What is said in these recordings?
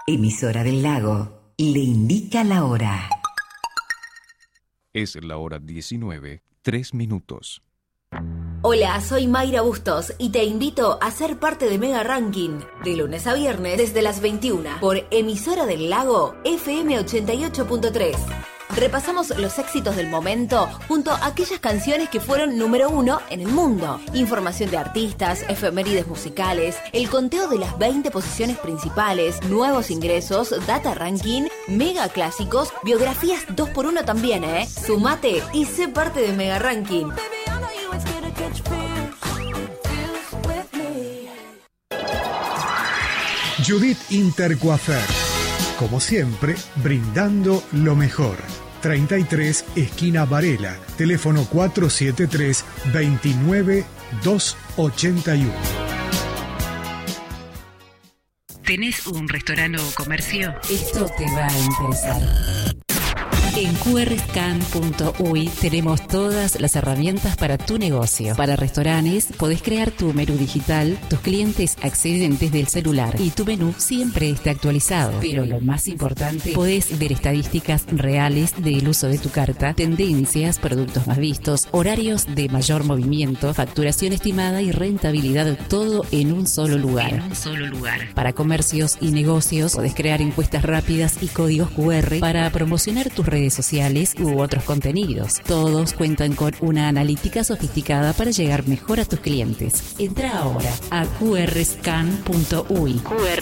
Emisora del Lago le indica la hora. Es la hora 19, 3 minutos. Hola, soy Mayra Bustos y te invito a ser parte de Mega Ranking de lunes a viernes desde las 21 por Emisora del Lago FM 88.3. Repasamos los éxitos del momento junto a aquellas canciones que fueron número 1 en el mundo. Información de artistas, efemérides musicales, el conteo de las 20 posiciones principales, nuevos ingresos, data ranking, mega clásicos, biografías 2x1 también, Sumate y sé parte de Mega Ranking. Judith Intercoafer, como siempre, brindando lo mejor. 33, esquina Varela, teléfono 473-29-281. ¿Tenés un restaurante o comercio? Esto te va a interesar. En qrscan.uy tenemos todas las herramientas para tu negocio. Para restaurantes, podés crear tu menú digital, tus clientes acceden desde el celular y tu menú siempre está actualizado. Pero lo más importante, podés ver estadísticas reales del uso de tu carta, tendencias, productos más vistos, horarios de mayor movimiento, facturación estimada y rentabilidad, todo en un solo lugar. Para comercios y negocios, podés crear encuestas rápidas y códigos QR para promocionar tus redes sociales u otros contenidos. Todos cuentan con una analítica sofisticada para llegar mejor a tus clientes. Entra ahora a qrscan.uy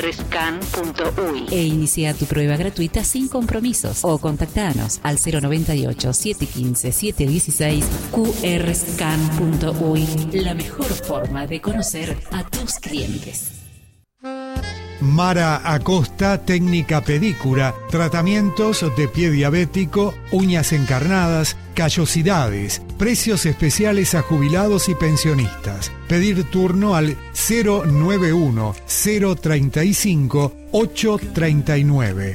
e inicia tu prueba gratuita sin compromisos o contactanos al 098-715-716. qrscan.uy, la mejor forma de conocer a tus clientes. Mara Acosta, técnica pedicura, tratamientos de pie diabético, uñas encarnadas, callosidades, precios especiales a jubilados y pensionistas. Pedir turno al 091-035-839.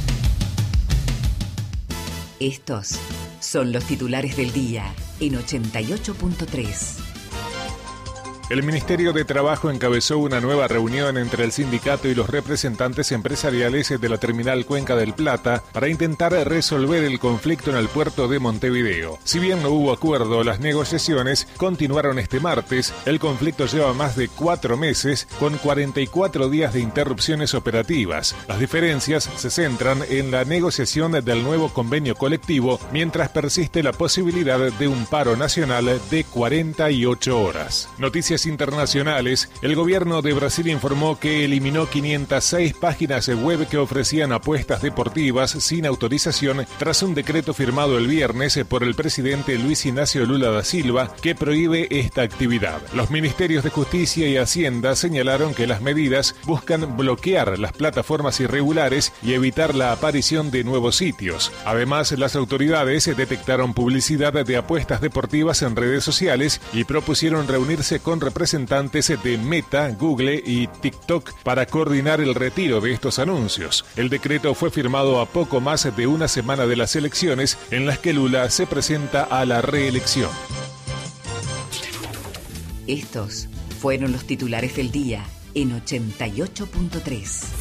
Estos son los titulares del día en 88.3. El Ministerio de Trabajo encabezó una nueva reunión entre el sindicato y los representantes empresariales de la terminal Cuenca del Plata para intentar resolver el conflicto en el puerto de Montevideo. Si bien no hubo acuerdo, las negociaciones continuaron este martes. El conflicto lleva más de 4 meses, con 44 días de interrupciones operativas. Las diferencias se centran en la negociación del nuevo convenio colectivo, mientras persiste la posibilidad de un paro nacional de 48 horas. Noticias internacionales. El gobierno de Brasil informó que eliminó 506 páginas web que ofrecían apuestas deportivas sin autorización tras un decreto firmado el viernes por el presidente Luis Ignacio Lula da Silva que prohíbe esta actividad. Los ministerios de Justicia y Hacienda señalaron que las medidas buscan bloquear las plataformas irregulares y evitar la aparición de nuevos sitios. Además, las autoridades detectaron publicidad de apuestas deportivas en redes sociales y propusieron reunirse con representantes de Meta, Google y TikTok para coordinar el retiro de estos anuncios. El decreto fue firmado a poco más de una semana de las elecciones en las que Lula se presenta a la reelección. Estos fueron los titulares del día en 88.3.